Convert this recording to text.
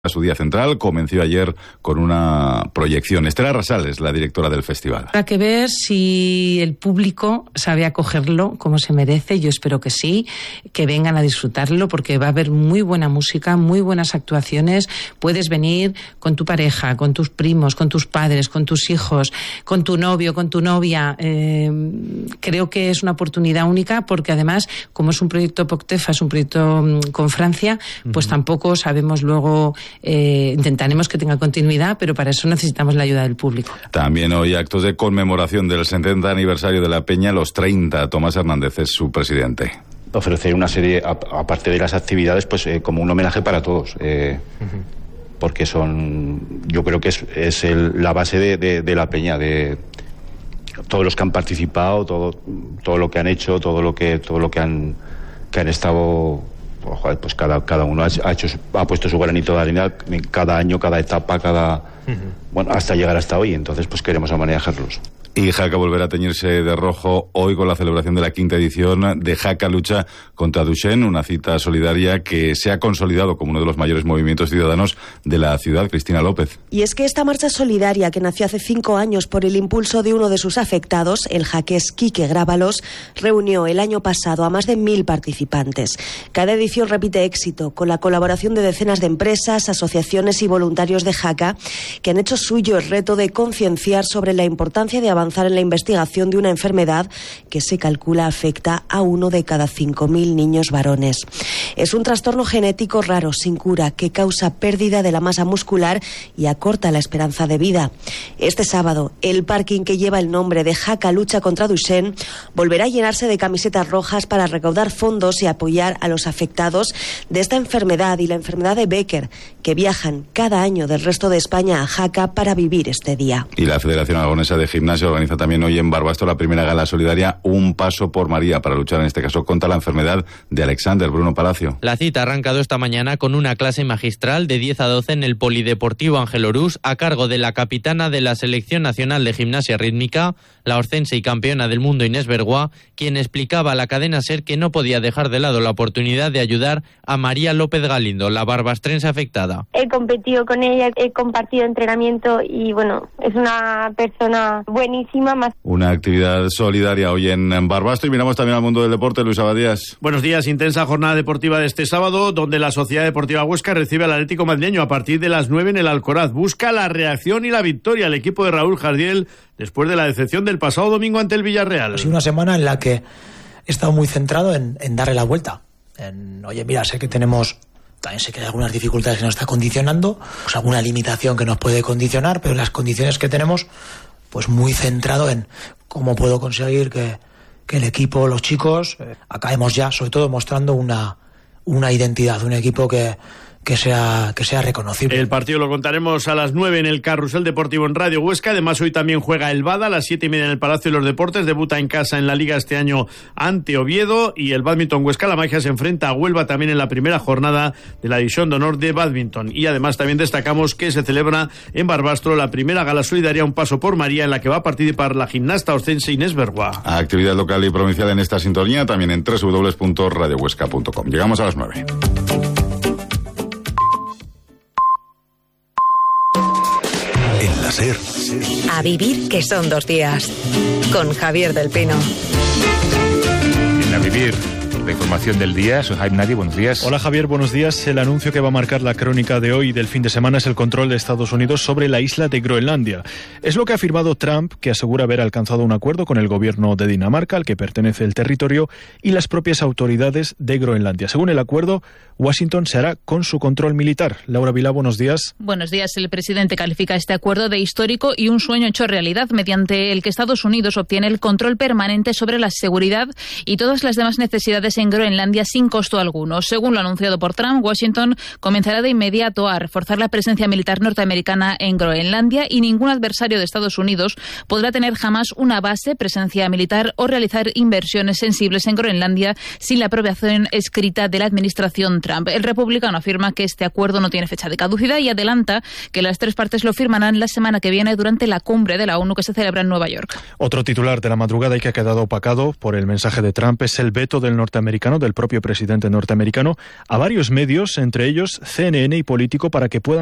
A su día central convenció ayer con una proyección. Esther Arrasal es la directora del festival. Habrá que ver si el público sabe acogerlo como se merece. Yo espero que sí, que vengan a disfrutarlo, porque va a haber muy buena música, muy buenas actuaciones. Puedes venir con tu pareja, con tus primos, con tus padres, con tus hijos, con tu novio, con tu novia. Creo que es una oportunidad única, porque además, como es un proyecto POCTEFA, es un proyecto con Francia, pues tampoco sabemos luego. Intentaremos que tenga continuidad, pero para eso necesitamos la ayuda del público. También hoy actos de conmemoración del 70 aniversario de la Peña, los 30. Tomás Hernández es su presidente. Ofrecer una serie, aparte de las actividades, pues como un homenaje para todos, porque yo creo que es la base de la Peña, de todos los que han participado, todo lo que han hecho, todo lo que han estado. Pues cada uno ha puesto su granito de arena cada año, cada etapa, hasta llegar hasta hoy. Entonces, pues queremos homenajearlos. Y Jaca volverá a teñirse de rojo hoy con la celebración de la 5ª edición de Jaca Lucha contra Duchenne, una cita solidaria que se ha consolidado como uno de los mayores movimientos ciudadanos de la ciudad. Cristina López. Y es que esta marcha solidaria, que nació hace 5 años por el impulso de uno de sus afectados, el jaqués Quique Grábalos, reunió el año pasado a más de 1000 participantes. Cada edición repite éxito, con la colaboración de decenas de empresas, asociaciones y voluntarios de Jaca, que han hecho suyo el reto de concienciar sobre la importancia de avanzar en la investigación de una enfermedad que se calcula afecta a 1 de cada 5.000 niños varones. Es un trastorno genético raro, sin cura, que causa pérdida de la masa muscular y acorta la esperanza de vida. Este sábado, el parking que lleva el nombre de Jaca Lucha contra Duchenne volverá a llenarse de camisetas rojas para recaudar fondos y apoyar a los afectados de esta enfermedad y la enfermedad de Becker, que viajan cada año del resto de España a Jaca para vivir este día. Y la Federación Aragonesa de Gimnasia organiza también hoy en Barbastro la primera gala solidaria Un Paso por María, para luchar en este caso contra la enfermedad de Alexander. Bruno Palacio. La cita ha arrancado esta mañana con una clase magistral de 10 a 12 en el Polideportivo Ángel Orús, a cargo de la capitana de la Selección Nacional de Gimnasia Rítmica, la orcense y campeona del mundo Inés Berguá, quien explicaba a la cadena SER que no podía dejar de lado la oportunidad de ayudar a María López Galindo, la barbastrense afectada. He competido con ella, he compartido entrenamiento y es una persona buenísima. Una actividad solidaria hoy en Barbastro, y miramos también al mundo del deporte. Luis Abadías. Buenos días. Intensa jornada deportiva de este sábado, donde la Sociedad Deportiva Huesca recibe al Atlético Madrileño a partir de las 9 en el Alcoraz. Busca la reacción y la victoria al equipo de Raúl Jardiel después de la decepción del pasado domingo ante el Villarreal. Ha sido una semana en la que he estado muy centrado en darle la vuelta. Sé que tenemos... También sé que hay algunas dificultades que nos está condicionando, pues alguna limitación que nos puede condicionar, pero las condiciones que tenemos, pues muy centrado en cómo puedo conseguir que el equipo, los chicos, acabemos ya, sobre todo, mostrando una identidad, un equipo que sea reconocible. El partido lo contaremos a las 9 en el Carrusel Deportivo en Radio Huesca. Además, hoy también juega el Bada a las 7:30 en el Palacio de los Deportes. Debuta en casa en la Liga este año ante Oviedo. Y el Bádminton Huesca La Magia se enfrenta a Huelva también en la primera jornada de la División de Honor de Bádminton. Y además también destacamos que se celebra en Barbastro la primera gala solidaria Un Paso por María, en la que va a participar la gimnasta oscense Inés Berguá. Actividad local y provincial en esta sintonía, también en www.radiohuesca.com. Llegamos a las 9. En la SER. A vivir, que son 2 días. Con Javier del Pino. En A vivir, la información del día. Soy Jaime Nadie, buenos días. Hola Javier, buenos días. El anuncio que va a marcar la crónica de hoy y del fin de semana es el control de Estados Unidos sobre la isla de Groenlandia. Es lo que ha afirmado Trump, que asegura haber alcanzado un acuerdo con el gobierno de Dinamarca, al que pertenece el territorio, y las propias autoridades de Groenlandia. Según el acuerdo, Washington se hará con su control militar. Laura Vilá, buenos días. Buenos días. El presidente califica este acuerdo de histórico y un sueño hecho realidad, mediante el que Estados Unidos obtiene el control permanente sobre la seguridad y todas las demás necesidades en Groenlandia sin costo alguno. Según lo anunciado por Trump, Washington comenzará de inmediato a reforzar la presencia militar norteamericana en Groenlandia y ningún adversario de Estados Unidos podrá tener jamás una base, presencia militar o realizar inversiones sensibles en Groenlandia sin la aprobación escrita de la administración Trump. El republicano afirma que este acuerdo no tiene fecha de caducidad y adelanta que las 3 partes lo firmarán la semana que viene durante la cumbre de la ONU que se celebra en Nueva York. Otro titular de la madrugada y que ha quedado opacado por el mensaje de Trump es el veto del norteamericano norteamericano, del propio presidente norteamericano, a varios medios, entre ellos CNN y Político, para que puedan